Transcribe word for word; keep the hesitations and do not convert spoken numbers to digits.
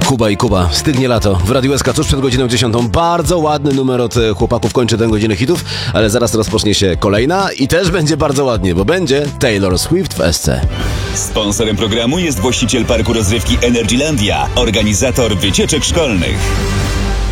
Kuba i Kuba, stygnie lato. W Radiu S K tuż przed godziną dziesiątą. Bardzo ładny numer od chłopaków kończy tę godzinę hitów, ale zaraz rozpocznie się kolejna i też będzie bardzo ładnie, bo będzie Taylor Swift w S C. Sponsorem programu jest właściciel parku rozrywki Energylandia, organizator wycieczek szkolnych.